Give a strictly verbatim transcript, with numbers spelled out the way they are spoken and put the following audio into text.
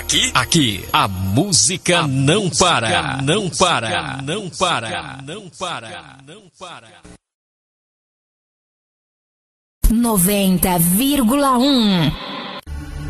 Aqui, aqui, a música a não música para, não música para, não para, não para, não para. noventa vírgula um